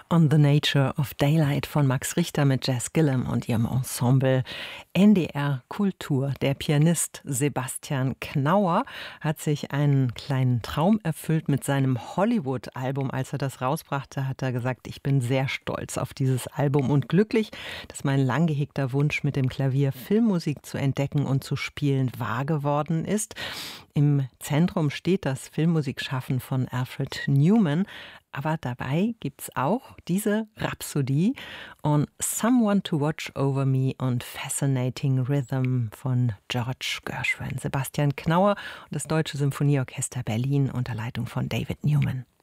On the Nature of Daylight von Max Richter mit Jazz Gillum und ihrem Ensemble NDR Kultur. Der Pianist Sebastian Knauer hat sich einen kleinen Traum erfüllt mit seinem Hollywood-Album. Als er das rausbrachte, hat er gesagt, ich bin sehr stolz auf dieses Album und glücklich, dass mein lang gehegter Wunsch, mit dem Klavier Filmmusik zu entdecken und zu spielen, wahr geworden ist. Im Zentrum steht das Filmmusikschaffen von Alfred Newman. Aber dabei gibt's auch diese Rhapsodie on Someone to Watch Over Me und Fascinating Rhythm von George Gershwin. Sebastian Knauer und das Deutsche Symphonieorchester Berlin unter Leitung von David Newman.